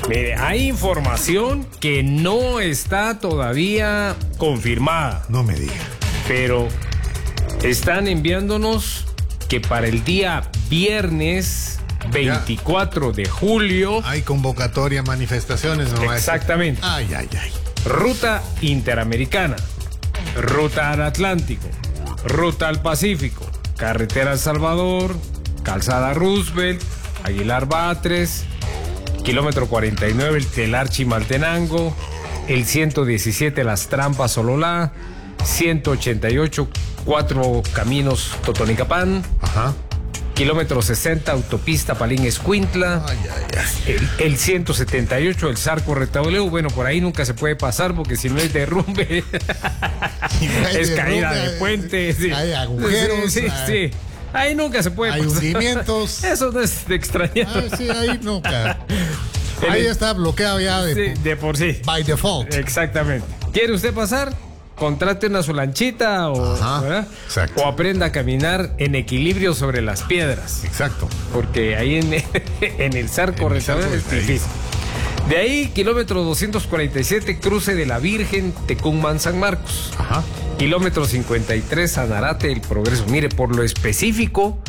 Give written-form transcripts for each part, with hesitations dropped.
Mire, hay información que no está todavía confirmada. No me diga. Pero están enviándonos que para el día viernes 24 de julio... Hay convocatoria, manifestaciones, ¿no? Exactamente. Ay. Ruta Interamericana, Ruta al Atlántico, Ruta al Pacífico, Carretera El Salvador, Calzada Roosevelt, Aguilar Batres, kilómetro 49 el Telar Chimaltenango, el 117 Las Trampas Sololá, 188 Cuatro Caminos Totonicapán, Ajá. kilómetro 60 Autopista Palín Escuintla, el 178 el Zarco Retauleu. Bueno, por ahí nunca se puede pasar porque si no es derrumbe, es caída de puente, sí. Hay agujeros, sí. Ahí nunca se puede hay pasar. hundimientos. Eso no es de extrañar. Sí, ahí nunca. Ahí está bloqueado ya de por sí. By default. Exactamente. ¿Quiere usted pasar? Contrate una su lanchita ¿verdad? Exacto. O aprenda a caminar en equilibrio sobre las piedras. Exacto. Porque ahí en el Zarco Restaurante es difícil. De ahí, kilómetro 247, cruce de la Virgen, Tecumán, San Marcos. Ajá. Kilómetro 53, Sanarate, El Progreso. Mire, por lo específico,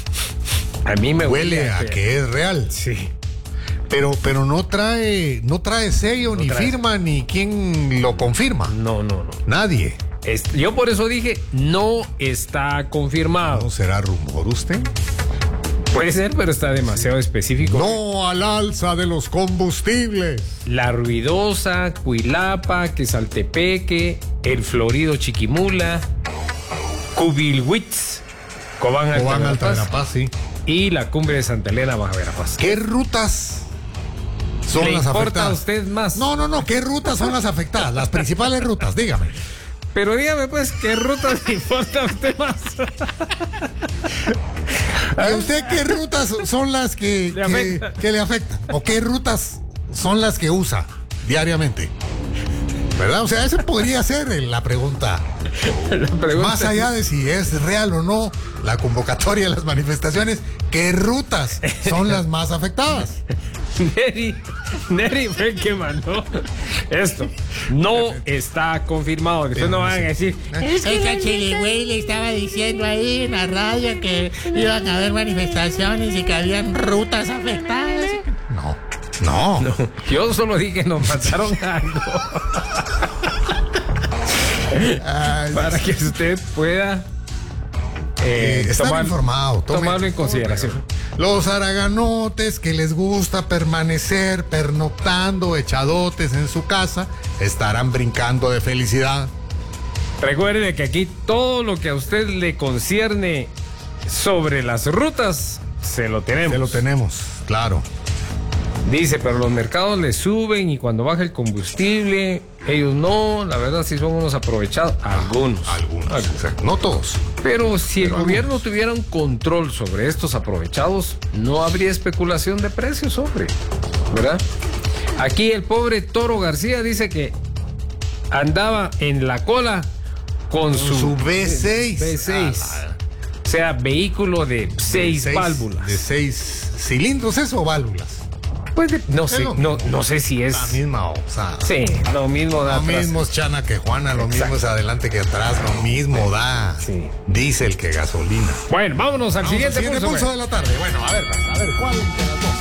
a mí me huele a que es real. Sí. Pero no trae sello, ni firma, ni quién lo confirma. No. Nadie. Yo por eso dije, no está confirmado. ¿No será rumor usted? Puede ser, pero está demasiado específico. No al alza de los combustibles. La Ruidosa, Cuilapa, Quesaltepeque, El Florido Chiquimula, Cubilhuitz, Cobán Alta Verapaz, sí. Y la Cumbre de Santa Elena, Baja Verapaz. ¿Qué rutas son ¿Le las importa afectadas? a usted más? No. ¿Qué rutas son las afectadas? Las principales rutas, dígame. Pero dígame, pues, ¿qué rutas le importa a usted más? ¿A usted qué rutas son las que le afectan? ¿O qué rutas son las que usa diariamente? ¿Verdad? O sea, esa podría ser la pregunta. Más allá de si es real o no la convocatoria de las manifestaciones, ¿qué rutas son las más afectadas? Neri fue el que mandó esto. No está confirmado. Después no van a decir. Es que Chiligüey le estaba diciendo ahí en la radio que iban a haber manifestaciones y que habían rutas afectadas. No. Yo solo dije que nos mataron algo. Para que usted pueda estar informado. Tomarlo en consideración. Los haraganotes que les gusta permanecer pernoctando, echadotes en su casa, estarán brincando de felicidad. Recuerde que aquí todo lo que a usted le concierne sobre las rutas, se lo tenemos. Claro. Dice, pero los mercados le suben y cuando baja el combustible, ellos no, la verdad sí son unos aprovechados. Algunos. Exacto. No todos. Pero si el gobierno tuviera un control sobre estos aprovechados, no habría especulación de precios, hombre. ¿Verdad? Aquí el pobre Toro García dice que andaba en la cola con su V6. V6. O sea, vehículo de 6 válvulas. ¿De 6 cilindros eso o válvulas? Pues no sé si es la misma, o sea, sí, lo mismo da. Lo mismo es Chana que Juana, lo mismo es adelante que atrás, lo mismo da. Sí. Diésel que gasolina. Bueno, vámonos al siguiente pulso de la tarde. Bueno, a ver, ¿cuál de las dos?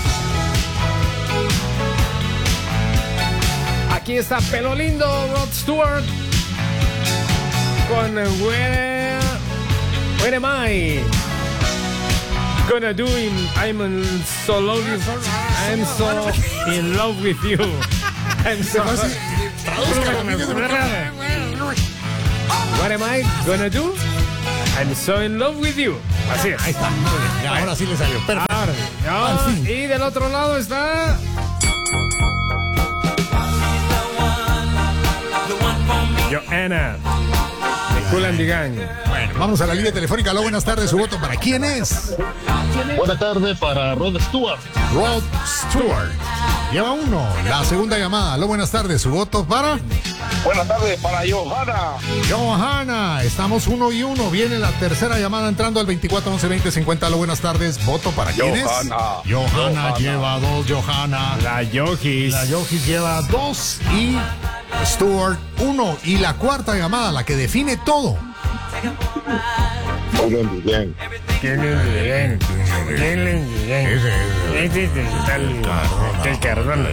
Aquí está Pelo Lindo, Rod Stewart con Where am I gonna do him? I'm so in love with you. I'm so What am I gonna do? I'm so in love with you. Así es. Ahí está. Ya, ahora sí le salió. Perfecto. Ahora, y del otro lado está Joanna de Kool and the Gang. Bueno, vamos a la línea telefónica. Aló, buenas tardes. ¿Su voto para quién es? Buenas tardes para Rod Stewart. Rod Stewart. lleva 1. La segunda llamada. Aló, buenas tardes. ¿Su voto para? Buenas tardes para Johanna. Johanna, estamos 1-1. Viene la tercera llamada entrando al 2411-2050. Aló, buenas tardes. ¿Voto para quién es? Johanna lleva 2, Johanna. La Yojis. La Yojis lleva 2 y Stuart 1. Y la cuarta llamada, la que define todo. Bien. El Cardona.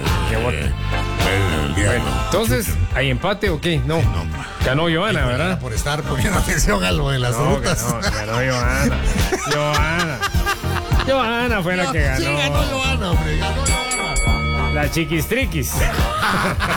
Entonces, ¿hay empate o qué? No. Ganó Johanna, ¿verdad? Por estar poniendo atención a lo de las rutas. Ganó Johanna. Johanna fue la que ganó. Sí, ganó Johanna, hombre. Ganó Johanna. La chiquistriquis.